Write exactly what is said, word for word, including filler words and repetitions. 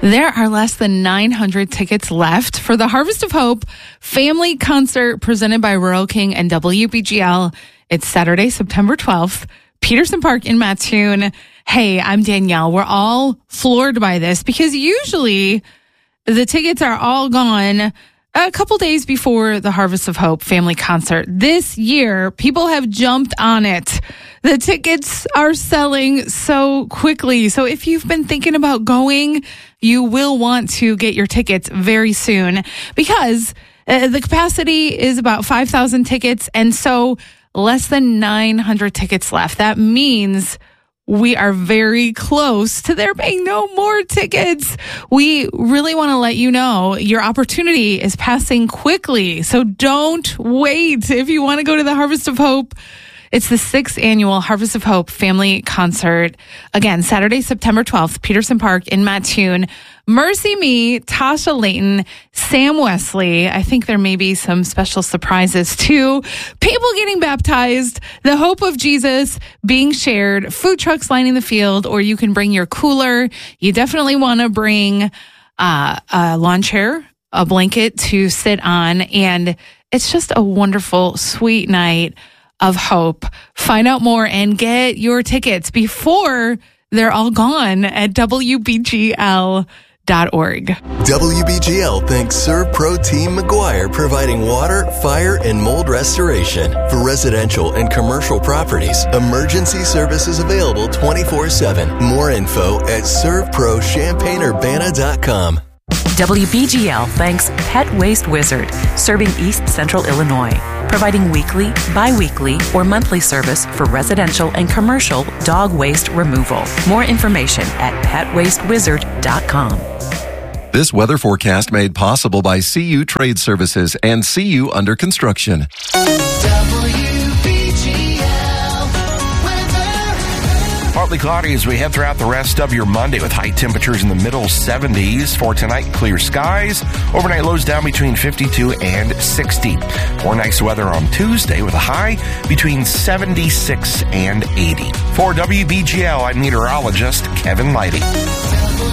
There are less than nine hundred tickets left for the Harvest of Hope family concert presented by Rural King and W B G L. It's Saturday, September twelfth, Peterson Park in Mattoon. Hey, I'm Danielle. We're all floored by this because usually the tickets are all gone a couple days before the Harvest of Hope family concert. This year, people have jumped on it. The tickets are selling so quickly. So if you've been thinking about going, you will want to get your tickets very soon because uh, the capacity is about five thousand tickets. And so less than nine hundred tickets left. That means we are very close to there being no more tickets. We really want to let you know your opportunity is passing quickly. So don't wait. If you want to go to the Harvest of Hope, it's the sixth annual Harvest of Hope family concert. Again, Saturday, September twelfth, Peterson Park in Mattoon. Mercy Me, Tasha Layton, Sam Wesley. I think there may be some special surprises too. People getting baptized, the hope of Jesus being shared, food trucks lining the field, or you can bring your cooler. You definitely want to bring uh, a lawn chair, a blanket to sit on, and it's just a wonderful, sweet night of hope. Find out more and get your tickets before they're all gone at W B G L dot org. W B G L thanks ServPro Team McGuire, providing water, fire, and mold restoration. For residential and commercial properties, emergency services available twenty-four seven. More info at serv pro champaign urbana dot com. W B G L thanks Pet Waste Wizard, serving East Central Illinois, providing weekly, bi-weekly, or monthly service for residential and commercial dog waste removal. More information at pet waste wizard dot com. This weather forecast made possible by C U Trade Services and C U Under Construction. Partly cloudy as we head throughout the rest of your Monday with high temperatures in the middle seventies. For tonight, clear skies. Overnight lows down between fifty-two and sixty. More nice weather on Tuesday with a high between seventy-six and eighty. For W B G L, I'm meteorologist Kevin Leidy.